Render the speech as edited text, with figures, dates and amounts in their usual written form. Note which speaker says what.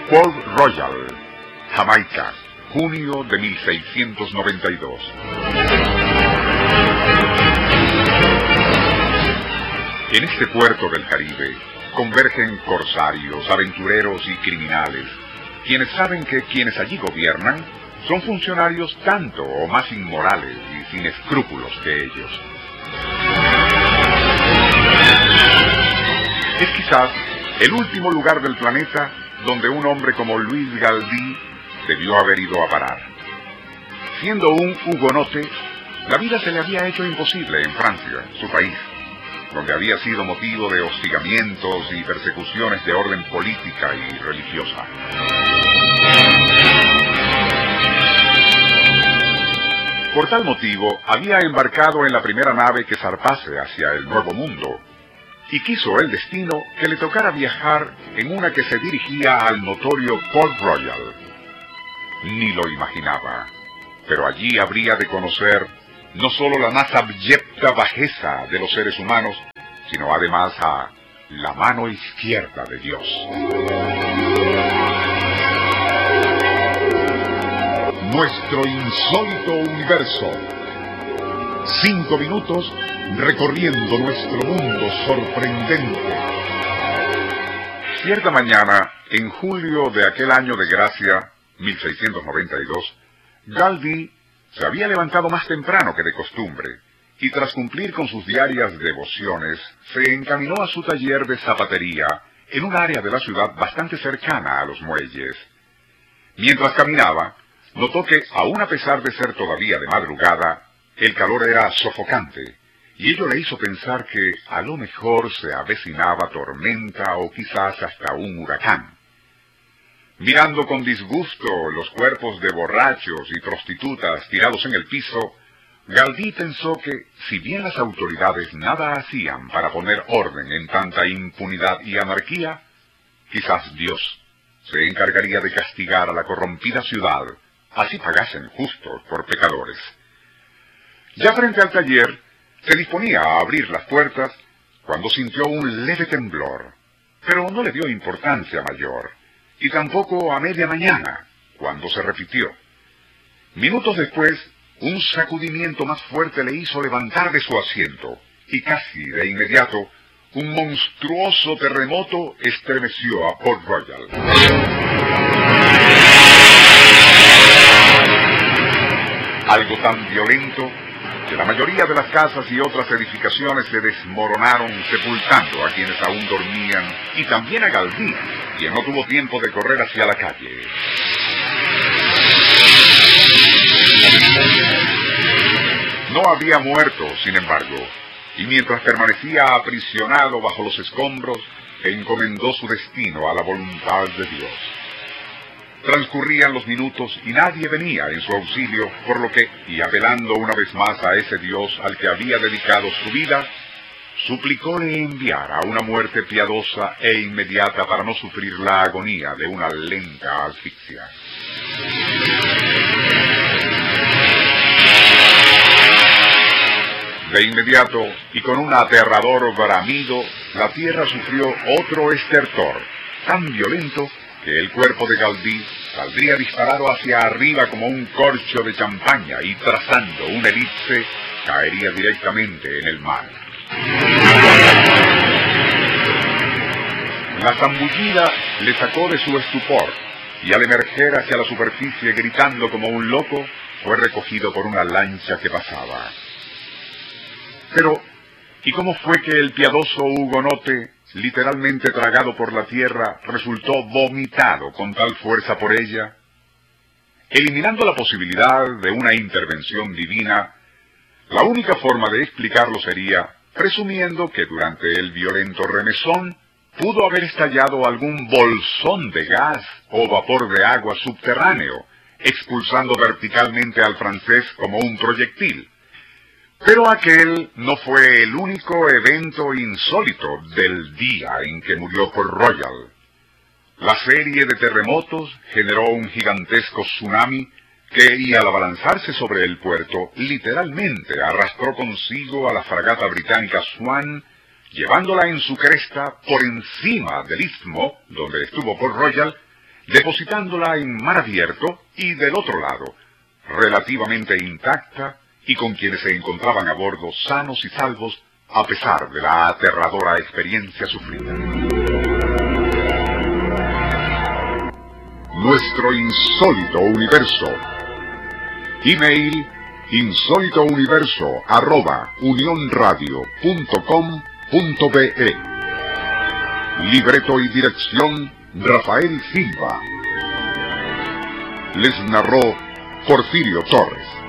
Speaker 1: Port Royal, Jamaica, junio de 1692. En este puerto del Caribe convergen corsarios, aventureros y criminales, quienes saben que quienes allí gobiernan son funcionarios tanto o más inmorales y sin escrúpulos que ellos. Es quizás el último lugar del planeta donde un hombre como Luis Galdí debió haber ido a parar. Siendo un hugonote, la vida se le había hecho imposible en Francia, su país, donde había sido motivo de hostigamientos y persecuciones de orden política y religiosa. Por tal motivo, había embarcado en la primera nave que zarpase hacia el Nuevo Mundo, y quiso el destino que le tocara viajar en una que se dirigía al notorio Port Royal. Ni lo imaginaba, pero allí habría de conocer no solo la más abyecta bajeza de los seres humanos, sino además a la mano izquierda de Dios. Nuestro insólito universo. 5 minutos recorriendo nuestro mundo sorprendente. Cierta mañana, en julio de aquel año de gracia, 1692, Galdí se había levantado más temprano que de costumbre, y tras cumplir con sus diarias devociones, se encaminó a su taller de zapatería en un área de la ciudad bastante cercana a los muelles. Mientras caminaba, notó que, aun a pesar de ser todavía de madrugada, el calor era sofocante, y ello le hizo pensar que a lo mejor se avecinaba tormenta o quizás hasta un huracán. Mirando con disgusto los cuerpos de borrachos y prostitutas tirados en el piso, Galdí pensó que, si bien las autoridades nada hacían para poner orden en tanta impunidad y anarquía, quizás Dios se encargaría de castigar a la corrompida ciudad, así pagasen justos por pecadores. Ya frente al taller, se disponía a abrir las puertas cuando sintió un leve temblor, pero no le dio importancia mayor, y tampoco a media mañana, cuando se repitió. Minutos después, un sacudimiento más fuerte le hizo levantar de su asiento, y casi de inmediato, un monstruoso terremoto estremeció a Port Royal. Algo tan violento que la mayoría de las casas y otras edificaciones se desmoronaron, sepultando a quienes aún dormían, y también a Galdí, quien no tuvo tiempo de correr hacia la calle. No había muerto, sin embargo, y mientras permanecía aprisionado bajo los escombros, encomendó su destino a la voluntad de Dios. Transcurrían los minutos y nadie venía en su auxilio, por lo que, y apelando una vez más a ese Dios al que había dedicado su vida, suplicó le enviara una muerte piadosa e inmediata para no sufrir la agonía de una lenta asfixia. De inmediato, y con un aterrador bramido, la tierra sufrió otro estertor, tan violento que el cuerpo de Galdí saldría disparado hacia arriba como un corcho de champaña y, trazando una elipse, caería directamente en el mar. La zambullida le sacó de su estupor, y al emerger hacia la superficie gritando como un loco, fue recogido por una lancha que pasaba. Pero, ¿y cómo fue que el piadoso hugonote, literalmente tragado por la tierra, resultó vomitado con tal fuerza por ella? Eliminando la posibilidad de una intervención divina, la única forma de explicarlo sería presumiendo que durante el violento remesón pudo haber estallado algún bolsón de gas o vapor de agua subterráneo, expulsando verticalmente al francés como un proyectil. Pero aquel no fue el único evento insólito del día en que murió Port Royal. La serie de terremotos generó un gigantesco tsunami que, y al abalanzarse sobre el puerto, literalmente arrastró consigo a la fragata británica Swan, llevándola en su cresta por encima del istmo donde estuvo Port Royal, depositándola en mar abierto y del otro lado, relativamente intacta y con quienes se encontraban a bordo sanos y salvos a pesar de la aterradora experiencia sufrida. Nuestro insólito universo. Email insólitouniverso@unionradio.com.be. Libreto y dirección Rafael Silva. Les narró Porfirio Torres.